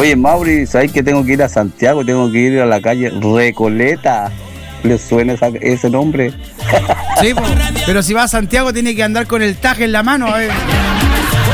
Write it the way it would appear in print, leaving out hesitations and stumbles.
Oye, Mauri, ¿sabes que tengo que ir a Santiago? Tengo que ir a la calle Recoleta. ¿Le suena ese nombre? Sí, pero si va a Santiago tiene que andar con el taje en la mano.